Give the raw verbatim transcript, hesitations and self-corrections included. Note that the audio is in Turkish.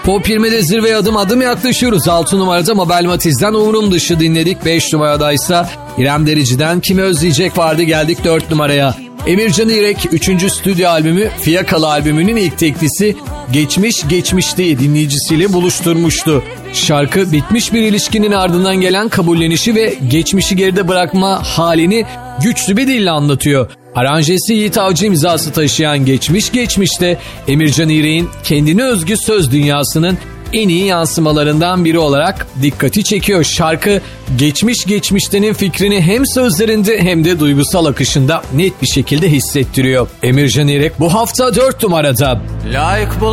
Pop yirmide zirveye adım adım yaklaşıyoruz. altı numarada Mabel Matiz'den Umurum Dışı dinledik. beş numaradaysa İrem Derici'den Kimi Özleyecek vardı, geldik dört numaraya. Emircan İrek üçüncü stüdyo albümü Fiyakalı albümünün ilk teklisi Geçmiş Geçmişti dinleyicisiyle buluşturmuştu. Şarkı bitmiş bir ilişkinin ardından gelen kabullenişi ve geçmişi geride bırakma halini güçlü bir dille anlatıyor. Aranjesi Yiğit Avcı imzası taşıyan Geçmiş Geçmiş'te Emircan İrek'in kendine özgü söz dünyasının en iyi yansımalarından biri olarak dikkati çekiyor. Şarkı Geçmiş Geçmişte'nin fikrini hem sözlerinde hem de duygusal akışında net bir şekilde hissettiriyor. Emircan İrek bu hafta dört numarada. Layık bul